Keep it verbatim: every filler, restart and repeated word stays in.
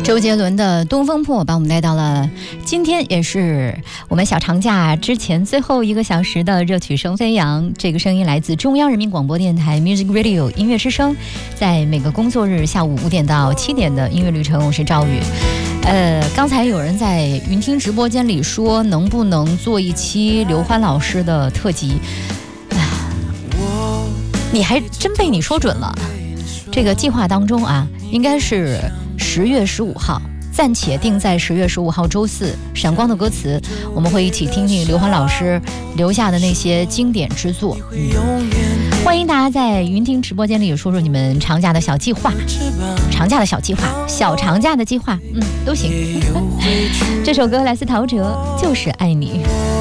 周杰伦的《东风破》把我们带到了今天，也是我们小长假之前最后一个小时的热曲声飞扬。这个声音来自中央人民广播电台 Music Radio 音乐之声，在每个工作日下午五点到七点的音乐旅程，我是赵宇。呃，刚才有人在云听直播间里说，能不能做一期刘欢老师的特辑？你还真被你说准了。这个计划当中啊，应该是十月十五号，暂且定在十月十五号周四。闪光的歌词，我们会一起听听刘欢老师留下的那些经典之作。嗯、欢迎大家在云听直播间里说说你们长假的小计划，长假的小计划，小长假的计划，嗯，都行。这首歌来自陶喆，就是爱你。